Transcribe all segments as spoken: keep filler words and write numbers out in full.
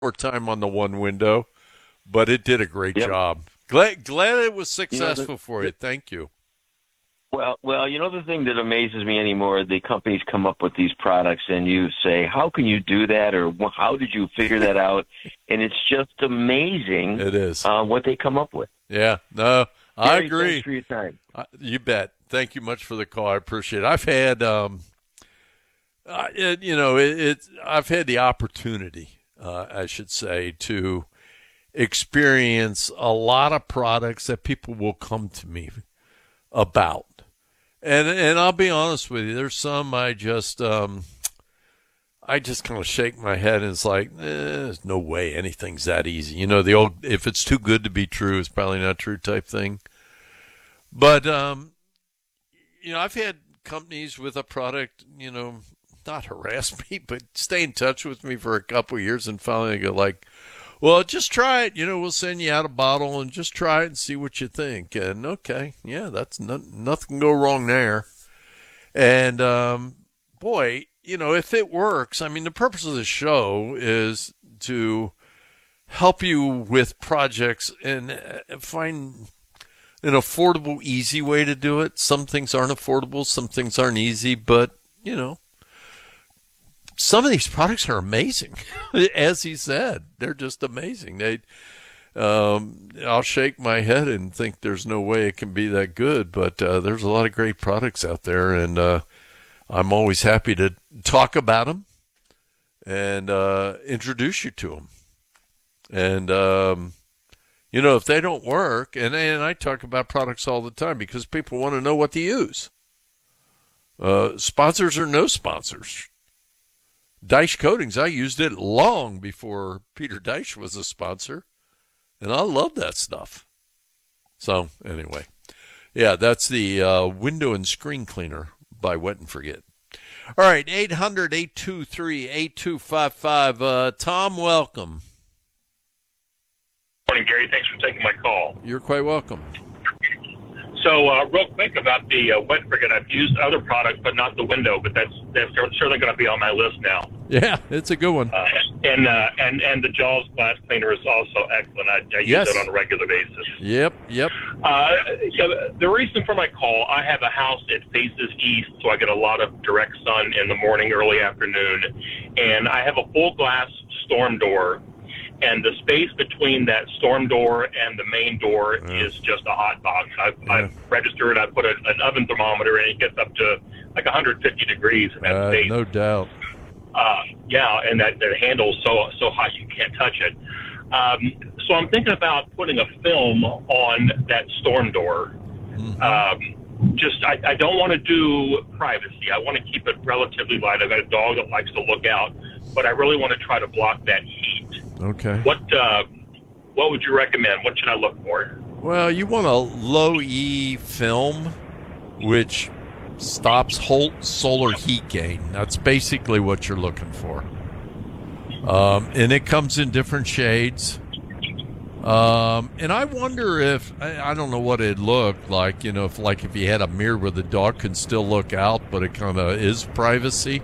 more time on the one window, but it did a great Yep. job. Glad glad it was You know, the, successful for you. the, Thank you. well, well, you know the thing that amazes me anymore, the companies come up with these products and you say, how can you do that? Or "Wh- how did you figure that out? And it's just amazing It is. uh, what they come up with. Yeah. No, I Gary, thanks agree. for your time. Uh, you bet. Thank you much for the call. I appreciate it. I've had, um, uh, it, you know, it, it. I've had the opportunity, uh, I should say, to experience a lot of products that people will come to me about. And and I'll be honest with you, there's some I just um I just kind of shake my head and it's like, eh, there's no way anything's that easy. You know, the old if it's too good to be true, it's probably not true type thing. But um you know, I've had companies with a product, you know, not harass me, but stay in touch with me for a couple of years and finally go like, well, just try it. You know, we'll send you out a bottle and just try it and see what you think. And okay, yeah, that's no, nothing can go wrong there. And um, boy, you know, if it works, I mean, the purpose of the show is to help you with projects and uh, find an affordable, easy way to do it. Some things aren't affordable, some things aren't easy, but you know, some of these products are amazing. As he said, they're just amazing. They, um, I'll shake my head and think there's no way it can be that good, but uh, there's a lot of great products out there, and uh, I'm always happy to talk about them and uh, introduce you to them. And, um, you know, if they don't work, and, and I talk about products all the time because people want to know what to use. Uh, sponsors or no sponsors. Deich Coatings, I used it long before Peter Deich was a sponsor, and I love that stuff. So, anyway, yeah, that's the uh, window and screen cleaner by Wet and Forget. All right, eight hundred, eight two three, eight two five five. Uh, Tom, welcome. Morning, Gary. Thanks for taking my call. You're quite welcome. So, uh, real quick about the uh, Wet Forget, I've used other products, but not the window. But that's that's certainly going to be on my list now. Yeah, it's a good one. Uh, and uh, and and the Jaws glass cleaner is also excellent. I, I use Yes. it on a regular basis. Yep, yep. Uh, so the reason for my call, I have a house that faces east, so I get a lot of direct sun in the morning, early afternoon, and I have a full glass storm door. And the space between that storm door and the main door Yeah. is just a hot box. I've, Yeah. I've registered. I put a, an oven thermometer, and it gets up to like one hundred fifty degrees in that Uh, space. no doubt. Uh, yeah, and that the handle's so so hot you can't touch it. Um, so I'm thinking about putting a film on that storm door. Mm-hmm. Um, just I, I don't want to do privacy. I want to keep it relatively light. I've got a dog that likes to look out, but I really want to try to block that heat. Okay. What uh, what would you recommend? What should I look for? Well, you want a low E film, which stops whole solar heat gain. That's basically what you're looking for. Um, and it comes in different shades. Um, and I wonder if, I, I don't know what it'd look like, you know, if like if you had a mirror where the dog can still look out, but it kind of is privacy.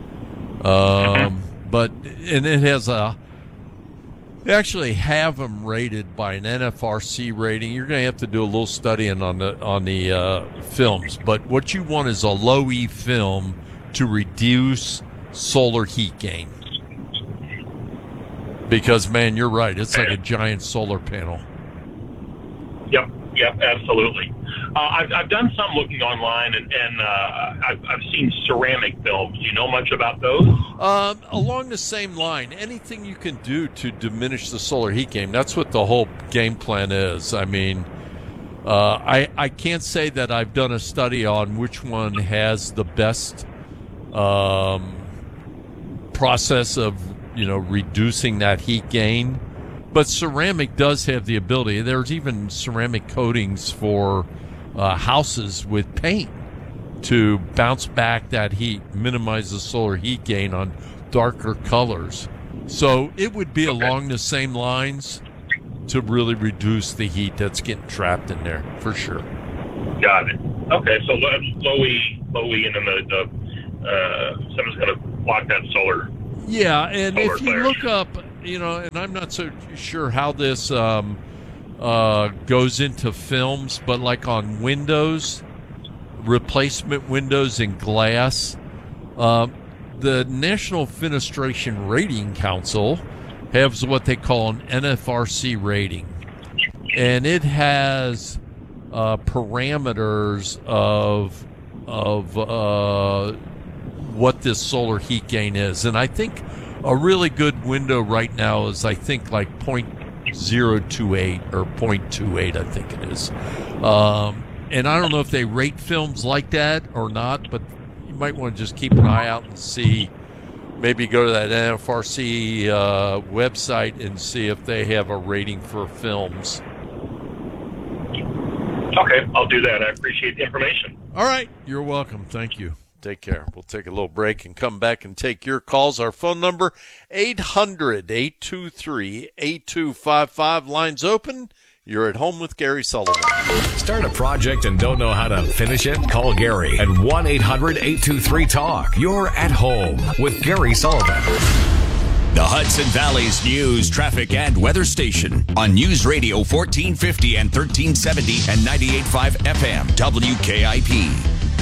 Um, but, and it has a, they actually have them rated by an N F R C rating. You're going to have to do a little studying on the on the uh, films. But what you want is a low E film to reduce solar heat gain. Because, man, you're right. It's like a giant solar panel. Yep, yep, absolutely. Uh, I've, I've done some looking online, and, and uh, I've, I've seen ceramic films. Do you know much about those? Um, along the same line, anything you can do to diminish the solar heat gain, that's what the whole game plan is. I mean, uh, I, I can't say that I've done a study on which one has the best um, process of, you know, reducing that heat gain. But ceramic does have the ability. There's even ceramic coatings for uh, houses with paint to bounce back that heat, minimize the solar heat gain on darker colors. So it would be Okay. along the same lines to really reduce the heat that's getting trapped in there, for sure. Got it. Okay, so low, low E, low E, and then the, the uh, someone's going to block that solar. Yeah, and Solar if you flares. look up you know, and I'm not so sure how this um, uh, goes into films, but like on windows, replacement windows and glass, uh, the National Fenestration Rating Council has what they call an N F R C rating, and it has uh, parameters of of uh, what this solar heat gain is. And I think a really good window right now is, I think, like point zero two eight or point two eight, I think it is. Um, and I don't know if they rate films like that or not, but you might want to just keep an eye out and see. Maybe go to that N F R C uh, website and see if they have a rating for films. Okay, I'll do that. I appreciate the information. All right. You're welcome. Thank you. Take care. We'll take a little break and come back and take your calls. Our phone number, eight hundred, eight two three, eight two five five. Lines open. You're at home with Gary Sullivan. Start a project and don't know how to finish it? Call Gary at one eight hundred, eight two three, talk. You're at home with Gary Sullivan. The Hudson Valley's news, traffic, and weather station on News Radio fourteen fifty and thirteen seventy and ninety-eight point five F M W K I P.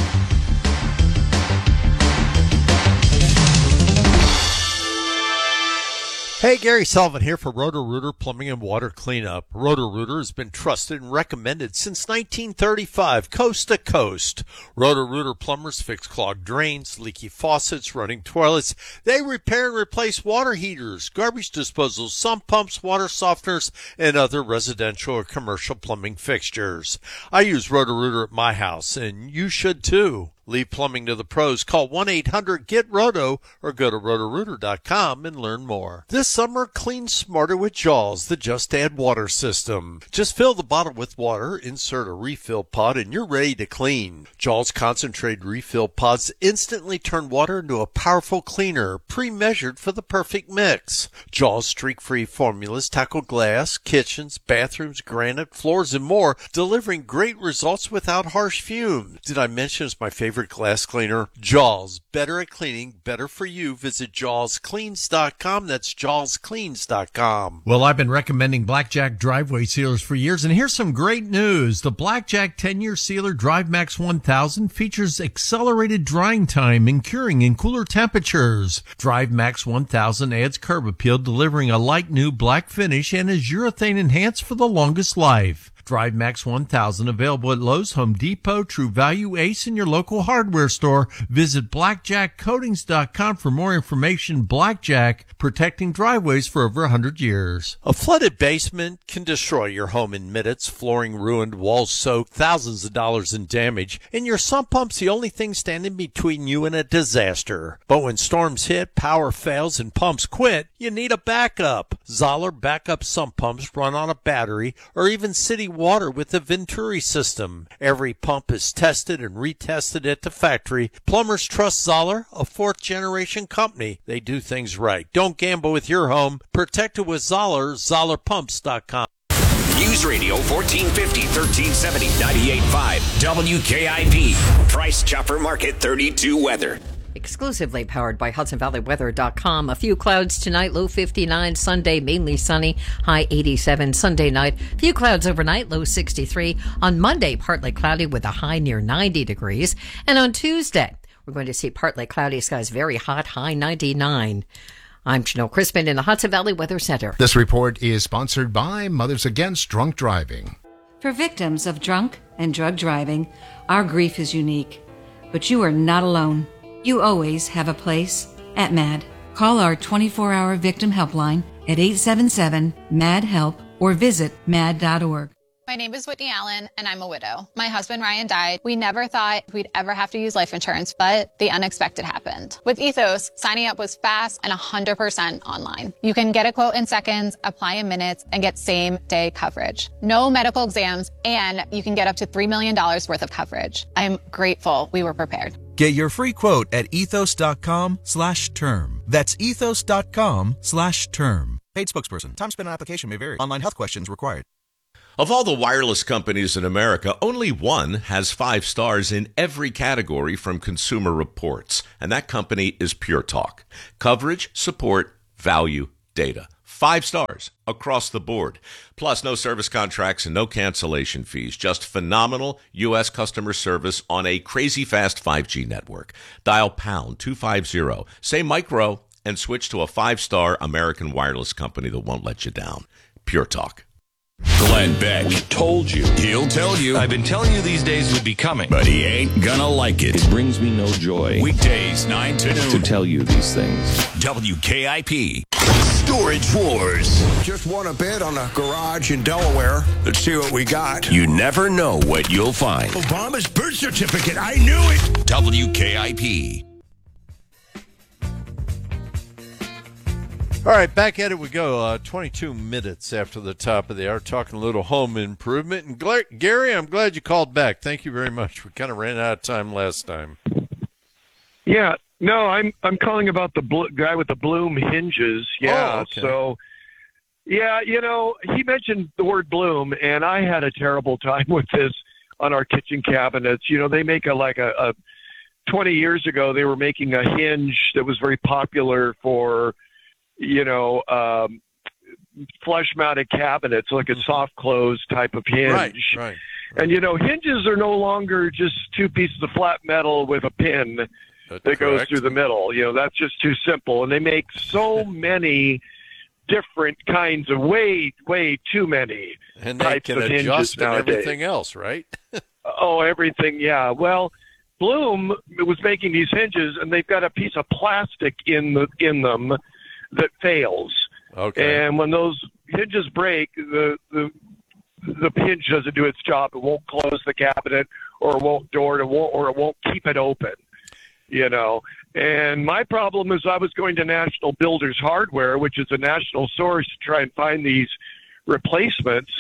Hey, Gary Sullivan here for Roto-Rooter Plumbing and Water Cleanup. Roto-Rooter has been trusted and recommended since nineteen thirty-five, coast to coast. Roto-Rooter plumbers fix clogged drains, leaky faucets, running toilets. They repair and replace water heaters, garbage disposals, sump pumps, water softeners, and other residential or commercial plumbing fixtures. I use Roto-Rooter at my house, and you should too. Leave plumbing to the pros. Call one eight hundred, get roto or go to roto rooter dot com and learn more. This summer, clean smarter with Jaws, the Just Add Water system. Just fill the bottle with water, insert a refill pod, and you're ready to clean. Jaws concentrated refill pods instantly turn water into a powerful cleaner, pre-measured for the perfect mix. Jaws streak-free formulas tackle glass, kitchens, bathrooms, granite, floors, and more, delivering great results without harsh fumes. Did I mention it's my favorite glass cleaner? Jaws, better at cleaning, better for you. Visit jaws cleans dot com. That's jaws cleans dot com. Well, I've been recommending Blackjack driveway sealers for years, and here's some great news. The Blackjack ten-year sealer DriveMax one thousand features accelerated drying time and curing in cooler temperatures. DriveMax one thousand adds curb appeal, delivering a light new black finish, and is urethane enhanced for the longest life. DriveMax one thousand available at Lowe's, Home Depot, True Value, Ace, and your local hardware store. Visit blackjack coatings dot com for more information. Blackjack, protecting driveways for over one hundred years. A flooded basement can destroy your home in minutes. Flooring ruined, walls soaked, thousands of dollars in damage, and your sump pump's the only thing standing between you and a disaster. But when storms hit, power fails, and pumps quit, you need a backup. Zoller backup sump pumps run on a battery or even city water with the Venturi system. Every pump is tested and retested at the factory. Plumbers trust Zoller, a fourth generation company. They do things right. Don't gamble with your home. Protect it with Zoller, zoller pumps dot com. News Radio fourteen fifty, thirteen seventy, ninety-eight point five W K I P. Price Chopper Market thirty-two weather. Exclusively powered by Hudson Valley Weather dot com. A few clouds tonight, low fifty-nine. Sunday, mainly sunny, high eighty-seven. Sunday night, few clouds overnight, low sixty-three. On Monday, partly cloudy with a high near ninety degrees. And on Tuesday, we're going to see partly cloudy skies, very hot, high ninety-nine. I'm Janelle Crispin in the Hudson Valley Weather Center. This report is sponsored by Mothers Against Drunk Driving. For victims of drunk and drug driving, our grief is unique. But you are not alone. You always have a place at MAD. Call our twenty-four hour victim helpline at eight seven seven, M A D, HELP or visit mad dot org. My name is Whitney Allen, and I'm a widow. My husband, Ryan, died. We never thought we'd ever have to use life insurance, but the unexpected happened. With Ethos, signing up was fast and one hundred percent online. You can get a quote in seconds, apply in minutes, and get same-day coverage. No medical exams, and you can get up to three million dollars worth of coverage. I'm grateful we were prepared. Get your free quote at ethos.com slash term. That's ethos.com slash term. Paid spokesperson. Time spent on application may vary. Online health questions required. Of all the wireless companies in America, only one has five stars in every category from Consumer Reports, and that company is Pure Talk. Coverage, support, value, data. Five stars across the board. Plus, no service contracts and no cancellation fees. Just phenomenal U S customer service on a crazy fast five G network. Dial pound two fifty, say micro, and switch to a five-star American wireless company that won't let you down. Pure Talk. Glenn Beck told you. He'll tell you. I've been telling you these days would be coming. But he ain't gonna like it. It brings me no joy. Weekdays, nine to noon. To tell you these things. W K I P. Storage Wars. Just won a bid on a garage in Delaware. Let's see what we got. You never know what you'll find. Obama's birth certificate. I knew it. W K I P. All right, back at it we go. Uh, twenty-two minutes after the top of the hour, talking a little home improvement. And Gla- Gary, I'm glad you called back. Thank you very much. We kind of ran out of time last time. Yeah, no, I'm I'm calling about the bl- guy with the Bloom hinges. Yeah, oh, okay. so yeah, you know, he mentioned the word Bloom, and I had a terrible time with this on our kitchen cabinets. You know, they make a like a, a twenty years ago they were making a hinge that was very popular for, you know, um, flush-mounted cabinets, like a soft close type of hinge. Right, right, right. And, you know, hinges are no longer just two pieces of flat metal with a pin That's that goes correct. through the middle. You know, that's just too simple. And they make so many different kinds of way, way too many And they types can of hinges adjust and nowadays. everything else, right? Oh, everything, yeah. Well, Bloom was making these hinges, and they've got a piece of plastic in the in them that fails. Okay. And when those hinges break, the, the the hinge doesn't do its job. It won't close the cabinet, or it won't door it, or it won't, or it won't keep it open. You know. And my problem is I was going to National Builders Hardware, which is a national source, to try and find these replacements.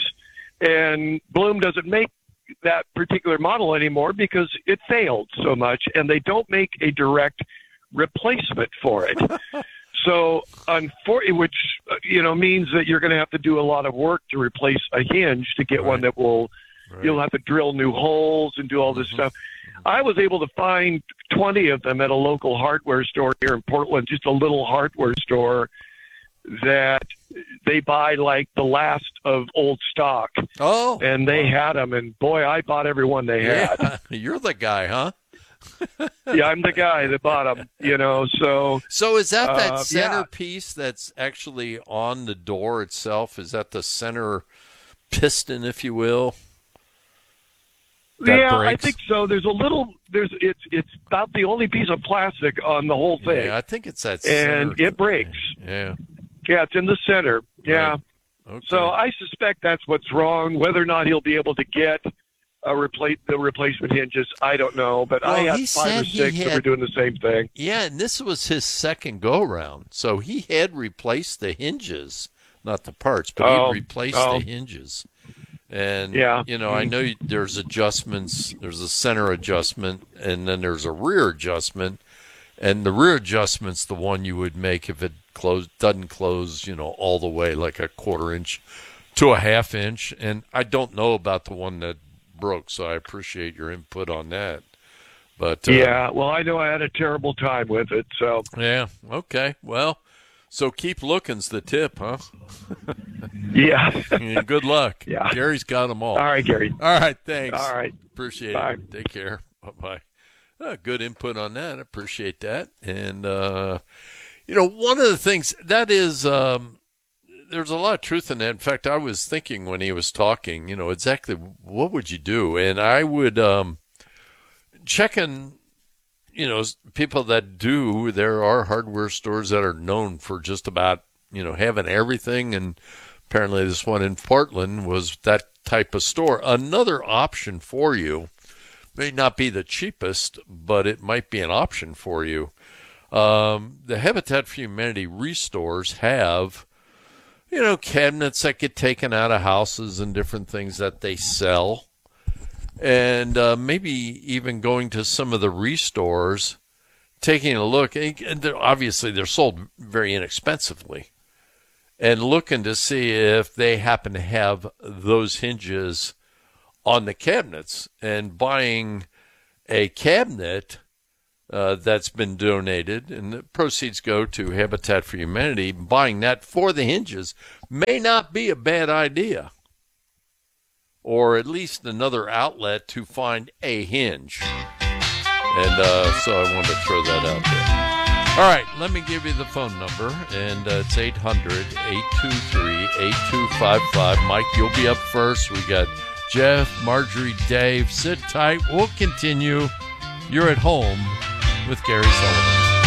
And Bloom doesn't make that particular model anymore because it failed so much, and they don't make a direct replacement for it. So, unfor- which you know means that you're going to have to do a lot of work to replace a hinge to get Right. one that will. Right. You'll have to drill new holes and do all this Mm-hmm. stuff. I was able to find twenty of them at a local hardware store here in Portland, just a little hardware store that they buy like the last of old stock. Oh, And they had them, and boy, I bought every one they had. yeah. You're the guy, huh? Yeah, I'm the guy that bought them, you know, so. So is that that Uh, yeah. centerpiece that's actually on the door itself? Is that the center piston, if you will? That Yeah, I breaks? think so. There's a little, there's, it's, it's about the only piece of plastic on the whole thing. Yeah, I think it's that and center. it breaks. Yeah. Yeah, it's in the center. Yeah. Right. Okay. So I suspect that's what's wrong. Whether or not he'll be able to get a replace the replacement hinges, I don't know. But I Well, had he five said or he six that had- were doing the same thing. Yeah, and this was his second go-round. So he had replaced the hinges, not the parts, but Oh, he replaced oh. the hinges. And, Yeah. you know, I know you- there's adjustments. There's a center adjustment, and then there's a rear adjustment. And the rear adjustment's the one you would make if it close, doesn't close, you know, all the way, like a quarter inch to a half inch. And I don't know about the one that broke, so I appreciate your input on that. But uh, Yeah. Well, I know I had a terrible time with it. So. yeah, okay. Well, so keep looking's the tip, huh? Yeah. Yeah, good luck. Yeah. Gary's got them all. All right, Gary. All right, thanks. All right. Appreciate Bye. it. Take care. Bye-bye. Uh, good input on that. Appreciate that. And, uh, you know, one of the things that is, um, there's a lot of truth in that. In fact, I was thinking when he was talking, you know, exactly what would you do? And I would um, check in, you know, people that do, there are hardware stores that are known for just about, you know, having everything. And apparently this one in Portland was that type of store. Another option for you may not be the cheapest, but it might be an option for you. Um, the Habitat for Humanity restores have, you know, cabinets that get taken out of houses and different things that they sell. And uh, maybe even going to some of the restores, taking a look. And they're, obviously, they're sold very inexpensively. And looking to see if they happen to have those hinges on the cabinets, and buying a cabinet uh, that's been donated, and the proceeds go to Habitat for Humanity. Buying that for the hinges may not be a bad idea, or at least another outlet to find a hinge. And uh, so I wanted to throw that out there. All right, let me give you the phone number, and uh, it's eight hundred, eight two three, eight two five five. Mike, you'll be up first. We got Jeff, Marjorie, Dave. Sit tight. We'll continue. You're at home with Gary Sullivan.